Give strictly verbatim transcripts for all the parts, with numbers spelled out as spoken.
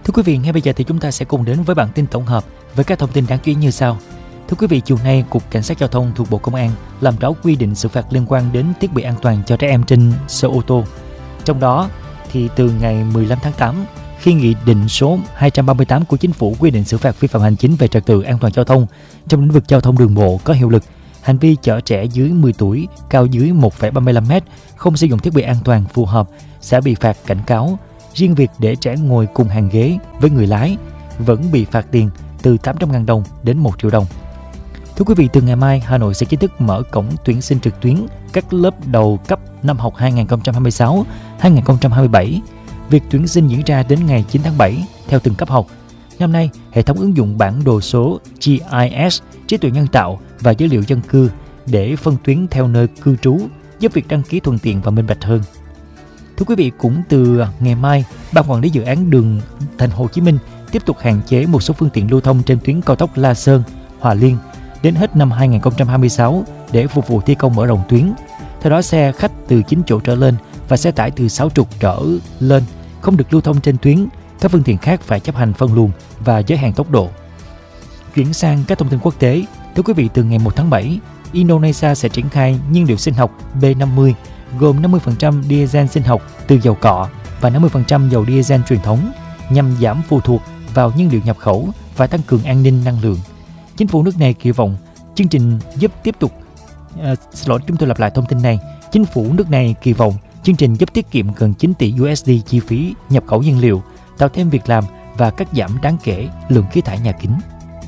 Thưa quý vị, ngay bây giờ thì chúng ta sẽ cùng đến với bản tin tổng hợp với các thông tin đáng chú ý như sau. Thưa quý vị, chiều nay, Cục Cảnh sát Giao thông thuộc Bộ Công an làm rõ quy định xử phạt liên quan đến thiết bị an toàn cho trẻ em trên xe ô tô. Trong đó, thì từ ngày mười lăm tháng tám, khi Nghị định số hai trăm ba mươi tám của Chính phủ quy định xử phạt vi phạm hành chính về trật tự an toàn giao thông trong lĩnh vực giao thông đường bộ có hiệu lực, hành vi chở trẻ dưới mười tuổi, cao dưới một phẩy ba mươi lăm mét, không sử dụng thiết bị an toàn phù hợp sẽ bị phạt cảnh cáo. Riêng việc để trẻ ngồi cùng hàng ghế với người lái vẫn bị phạt tiền từ tám trăm nghìn đồng đến một triệu đồng. Thưa quý vị, từ ngày mai, Hà Nội sẽ chính thức mở cổng tuyển sinh trực tuyến các lớp đầu cấp năm học hai nghìn không trăm hai mươi sáu hai nghìn không trăm hai mươi bảy. Việc tuyển sinh diễn ra đến ngày chín tháng bảy theo từng cấp học. Năm nay, hệ thống ứng dụng bản đồ số G I S, trí tuệ nhân tạo và dữ liệu dân cư để phân tuyến theo nơi cư trú, giúp việc đăng ký thuận tiện và minh bạch hơn. Thưa quý vị, cũng từ ngày mai, Ban Quản lý Dự án Đường Thành phố Hồ Chí Minh tiếp tục hạn chế một số phương tiện lưu thông trên tuyến cao tốc La Sơn - Hòa Liên đến hết năm hai nghìn không trăm hai mươi sáu để phục vụ thi công mở rộng tuyến. Theo đó, xe khách từ chín chỗ trở lên và xe tải từ sáu trục trở lên không được lưu thông trên tuyến. Các phương tiện khác phải chấp hành phân luồng và giới hạn tốc độ. Chuyển sang các thông tin quốc tế, thưa quý vị, từ ngày một tháng bảy, Indonesia sẽ triển khai nhiên liệu sinh học B năm mươi gồm năm mươi phần trăm diesel sinh học từ dầu cọ và năm mươi phần trăm dầu diesel truyền thống nhằm giảm phụ thuộc vào nhiên liệu nhập khẩu và tăng cường an ninh năng lượng. Chính phủ nước này kỳ vọng chương trình giúp tiếp tục à, xin lỗi chúng tôi lặp lại thông tin này. Chính phủ nước này kỳ vọng chương trình giúp tiết kiệm gần chín tỷ đô la chi phí nhập khẩu nhiên liệu, tạo thêm việc làm và cắt giảm đáng kể lượng khí thải nhà kính.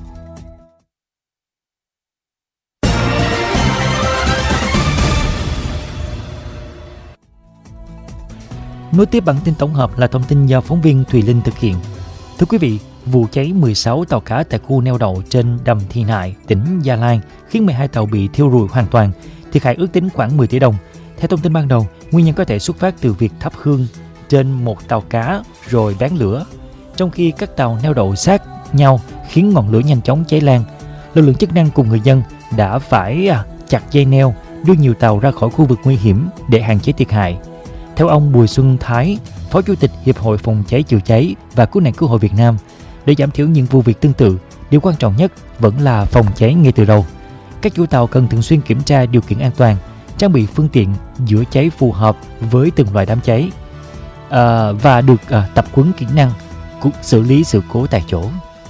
Nối tiếp bản tin tổng hợp là thông tin do phóng viên Thùy Linh thực hiện. Thưa quý vị, vụ cháy mười sáu tàu cá tại khu neo đậu trên đầm Thị Nại, tỉnh Gia Lai khiến mười hai tàu bị thiêu rụi hoàn toàn, thiệt hại ước tính khoảng mười tỷ đồng. Theo thông tin ban đầu, nguyên nhân có thể xuất phát từ việc thắp hương trên một tàu cá rồi bén lửa, trong khi các tàu neo đậu sát nhau khiến ngọn lửa nhanh chóng cháy lan. Lực lượng chức năng cùng người dân đã phải chặt dây neo, đưa nhiều tàu ra khỏi khu vực nguy hiểm để hạn chế thiệt hại. Theo ông Bùi Xuân Thái, Phó Chủ tịch Hiệp hội Phòng cháy chữa cháy và Cứu nạn Cứu hộ Việt Nam, để giảm thiểu những vụ việc tương tự, điều quan trọng nhất vẫn là phòng cháy ngay từ đầu. Các chủ tàu cần thường xuyên kiểm tra điều kiện an toàn, trang bị phương tiện chữa cháy phù hợp với từng loại đám cháy à, và được à, tập huấn kỹ năng xử lý sự cố tại chỗ.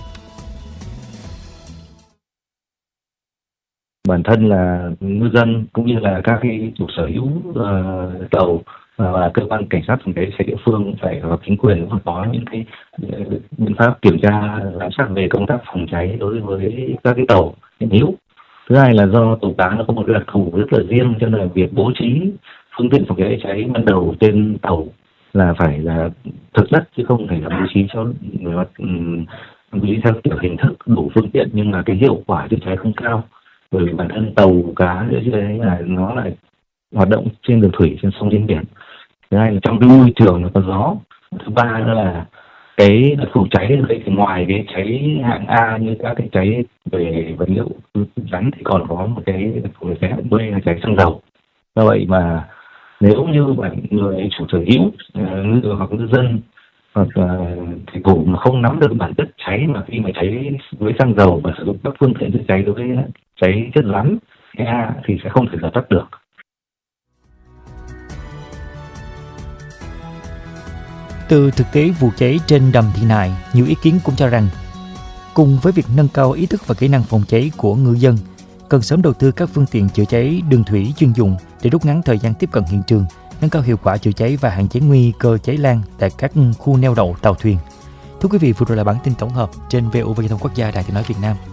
Bản thân là ngư dân cũng như là các cái chủ sở hữu uh, tàu và cơ quan cảnh sát phòng cháy cháy địa phương phải có chính quyền cũng có những cái biện pháp kiểm tra giám sát về công tác phòng cháy đối với các cái tàu hiện hữu. Thứ hai là do tàu cá nó có một cái đặc thù rất là riêng, cho nên là việc bố trí phương tiện phòng cháy cháy ban đầu trên tàu là phải là thực chất chứ không thể là bố trí cho người bố trí theo kiểu hình thức đủ phương tiện nhưng mà cái hiệu quả chữa cháy không cao, bởi vì bản thân tàu cá chữa cháy là nó là hoạt động trên đường thủy, trên sông, trên biển. Thứ hai là trong cái môi trường nó có gió. Thứ ba nữa là cái vụ cháy ở đây thì ngoài cái cháy hạng A như các cái cháy về vật liệu rắn thì còn có một cái vụ cháy hạng B là cháy xăng dầu. Do vậy mà nếu như bạn người chủ sở hữu ngư hoặc ngư dân hoặc thủy thủ mà không nắm được bản chất cháy, mà khi mà cháy với xăng dầu và sử dụng các phương tiện chữa cháy đối với cháy chất rắn A thì sẽ không thể dập tắt được. Từ thực tế vụ cháy trên đầm Thị Nại, nhiều ý kiến cũng cho rằng cùng với việc nâng cao ý thức và kỹ năng phòng cháy của ngư dân, cần sớm đầu tư các phương tiện chữa cháy đường thủy chuyên dụng để rút ngắn thời gian tiếp cận hiện trường, nâng cao hiệu quả chữa cháy và hạn chế nguy cơ cháy lan tại các khu neo đậu tàu thuyền. Thưa quý vị, vừa rồi là bản tin tổng hợp trên vê o vê Giao thông Quốc gia Đài Tiếng nói Việt Nam.